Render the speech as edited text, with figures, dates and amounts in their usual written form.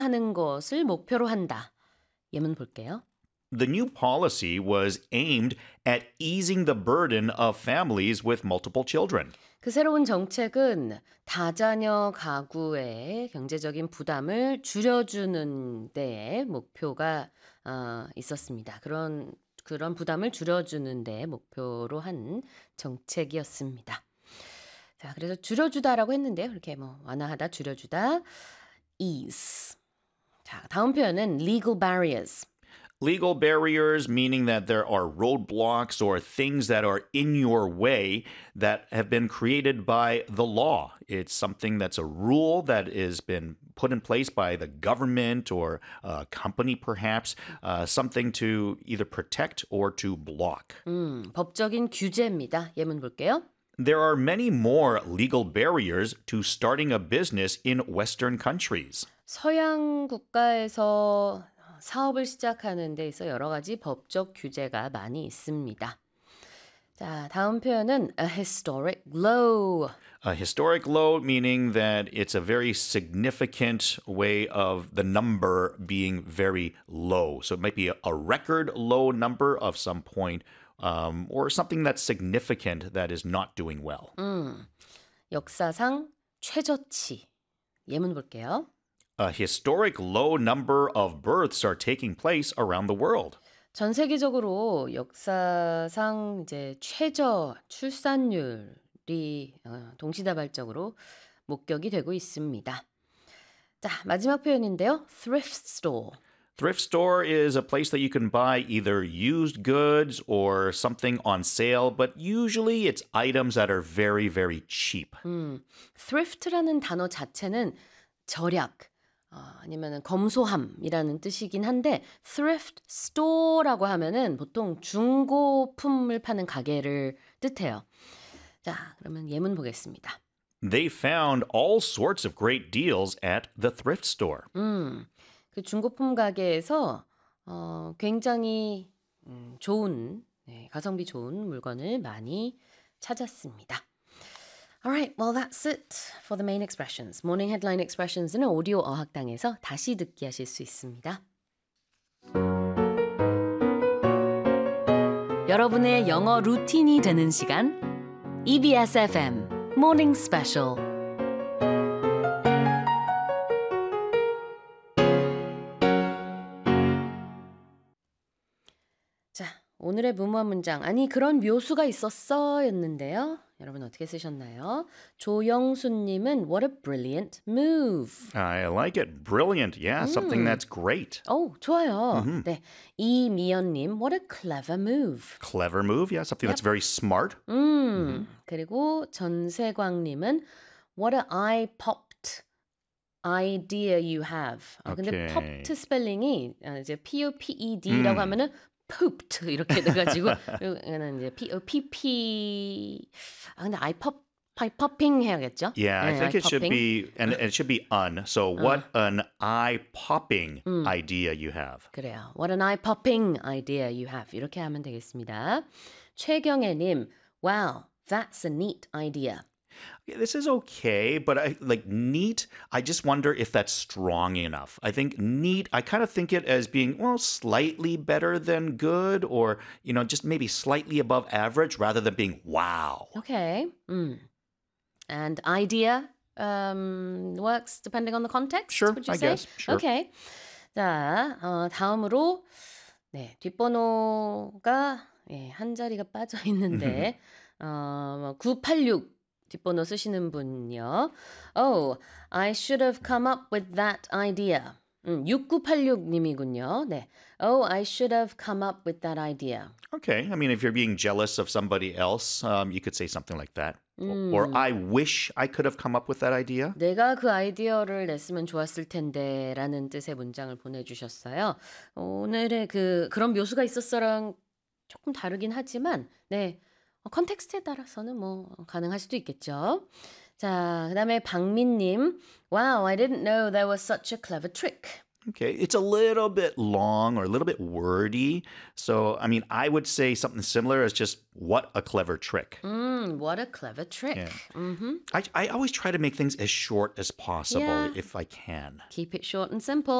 하는 것을 목표로 한다. 예문 볼게요. The new policy was aimed at easing the burden of families with multiple children. 그 새로운 정책은 다자녀 가구의 경제적인 부담을 줄여주는 데에 목표가 있었습니다. 그런 부담을 줄여주는 데 목표로 한 정책이었습니다. 자, 그래서 줄여주다라고 했는데요. 이렇게 완화하다, 줄여주다, ease. 자, 다음 표현은 legal barriers. Legal barriers, meaning that there are roadblocks or things that are in your way that have been created by the law. It's something that's a rule that has been put in place by the government or a company, perhaps, something to either protect or to block. 법적인 규제입니다. 예문 볼게요. There are many more legal barriers to starting a business in Western countries. 서양 국가에서 사업을 시작하는 데 있어 여러 가지 법적 규제가 많이 있습니다. 자, 다음 표현은 a historic low. A historic low, meaning that it's a very significant way of the number being very low. So it might be a record low number of some point, or something that's significant that is not doing well. 역사상 최저치. 예문 볼게요. A historic low number of births are taking place around the world. 전 세계적으로 역사상 이제 최저 출산율이 동시다발적으로 목격이 되고 있습니다. 자, 마지막 표현인데요. thrift store. Thrift store is a place that you can buy either used goods or something on sale, but usually it's items that are very, very cheap. thrift라는 단어 자체는 절약, 아니면 검소함이라는 뜻이긴 한데 thrift store라고 하면은 보통 중고품을 파는 가게를 뜻해요. 자, 그러면 예문 보겠습니다. They found all sorts of great deals at the thrift store. 그 중고품 가게에서 굉장히 좋은, 가성비 좋은 물건을 많이 찾았습니다. Alright, well that's it for the main expressions. Morning headline expressions는 오디오 어학당에서 다시 듣기 하실 수 있습니다. 여러분의 영어 루틴이 되는 시간 EBS FM Morning Special. 자, 오늘의 무모한 문장 아니 그런 묘수가 있었어 였는데요. 여러분 어떻게 쓰셨나요? 조영수님은 What a brilliant move. I like it. Brilliant. Yeah, something that's great. 오, 좋아요. 네, 이미연님 What a clever move. Clever move. Yeah, something that's very smart. 그리고 전세광님은 What a eye-popped idea you have. 근데 Okay. popped 스펠링이 이제 P-O-P-E-D라고 하면은 pooped 이렇게 돼가지고 이거는 이제 P-O-P-P. 근데 eye-popping 해야겠죠? Yeah, I 네, think it should eye-popping. be, and it should be un. So what an eye-popping idea you have. 그래요. What an eye-popping idea you have. 이렇게 하면 되겠습니다. 최경애님, Wow, that's a neat idea. Yeah, this is okay, but I like neat. I just wonder if that's strong enough. I think neat, I kind of think it as being, well, slightly better than good or, just maybe slightly above average rather than being wow. Okay. And idea works depending on the context. Sure, would you I say? guess. Sure. Okay. 자, 다음으로 네, 뒷번호가 한 자리가 빠져 있는데 986 뒷번호 쓰시는 분요. Oh, I should have come up with that idea. 6986님이군요. 네. Oh, I should have come up with that idea. Okay. I mean, if you're being jealous of somebody else, you could say something like that. Or I wish I could have come up with that idea. 내가 그 아이디어를 냈으면 좋았을 텐데 라는 뜻의 문장을 보내주셨어요. 오늘의 그런 묘수가 있었어랑 조금 다르긴 하지만 네, 컨텍스트에 따라서는 뭐 가능할 수도 있겠죠. 자, 그 다음에 박민님. Wow, I didn't know there was such a clever trick. Okay, it's a little bit long or a little bit wordy. So, I mean, I would say something similar as just what a clever trick. What a clever trick. Yeah. Mm-hmm. I always try to make things as short as possible Yeah. if I can. Keep it short and simple.